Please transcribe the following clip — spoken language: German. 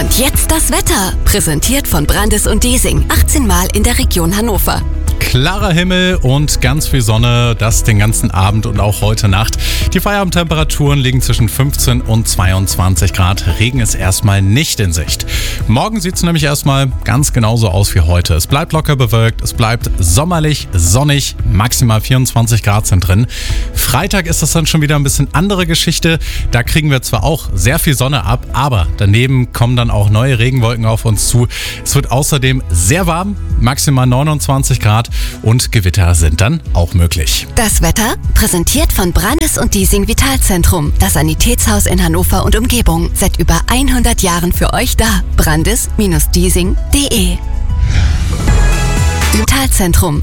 Und jetzt das Wetter, präsentiert von Brandis und Diesing, 18 Mal in der Region Hannover. Klarer Himmel und ganz viel Sonne, das den ganzen Abend und auch heute Nacht. Die Feierabendtemperaturen liegen zwischen 15 und 22 Grad. Regen ist erstmal nicht in Sicht. Morgen sieht es nämlich erstmal ganz genauso aus wie heute. Es bleibt locker bewölkt, es bleibt sommerlich, sonnig, maximal 24 Grad sind drin. Freitag ist das dann schon wieder ein bisschen andere Geschichte. Da kriegen wir zwar auch sehr viel Sonne ab, aber daneben kommen dann auch neue Regenwolken auf uns zu. Es wird außerdem sehr warm, maximal 29 Grad. Und Gewitter sind dann auch möglich. Das Wetter präsentiert von Brandis und Diesing Vitalzentrum. Das Sanitätshaus in Hannover und Umgebung. Seit über 100 Jahren für euch da. Brandis-Diesing.de Vitalzentrum.